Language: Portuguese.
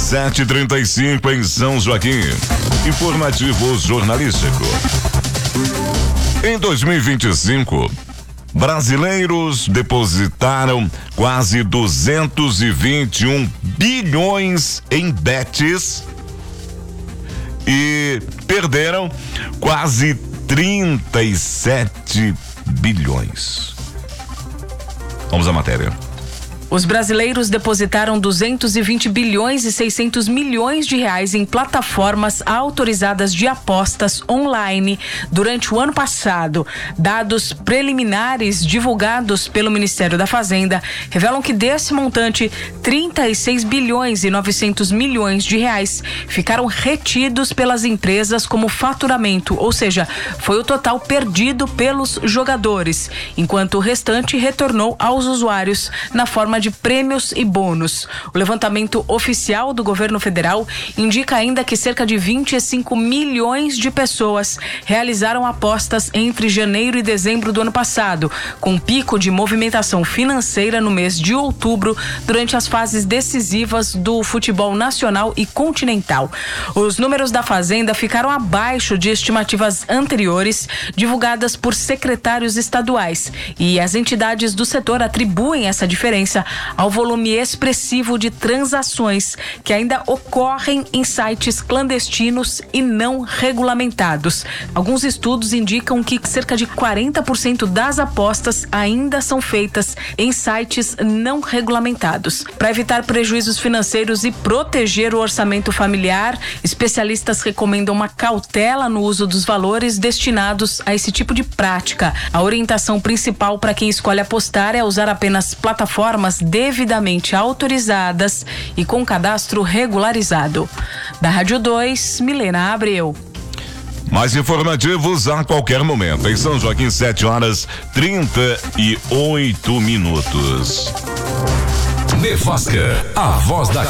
7h35 em São Joaquim. Informativo jornalístico. Em 2025, brasileiros depositaram quase 221 bilhões em bets e perderam quase 37 bilhões. Vamos à matéria. Os brasileiros depositaram 220 bilhões e 600 milhões de reais em plataformas autorizadas de apostas online durante o ano passado. Dados preliminares divulgados pelo Ministério da Fazenda revelam que desse montante, 36 bilhões e 900 milhões de reais ficaram retidos pelas empresas como faturamento, ou seja, foi o total perdido pelos jogadores, enquanto o restante retornou aos usuários na forma de prêmios e bônus. O levantamento oficial do governo federal indica ainda que cerca de 25 milhões de pessoas realizaram apostas entre janeiro e dezembro do ano passado, com pico de movimentação financeira no mês de outubro, durante as fases decisivas do futebol nacional e continental. Os números da Fazenda ficaram abaixo de estimativas anteriores divulgadas por secretários estaduais, e as entidades do setor atribuem essa diferença ao volume expressivo de transações que ainda ocorrem em sites clandestinos e não regulamentados. Alguns estudos indicam que cerca de 40% das apostas ainda são feitas em sites não regulamentados. Para evitar prejuízos financeiros e proteger o orçamento familiar, especialistas recomendam uma cautela no uso dos valores destinados a esse tipo de prática. A orientação principal para quem escolhe apostar é usar apenas plataformas devidamente autorizadas e com cadastro regularizado. Da Rádio 2, Milena Abreu. Mais informativos a qualquer momento. Em São Joaquim, 7h38. Nevasca, a voz da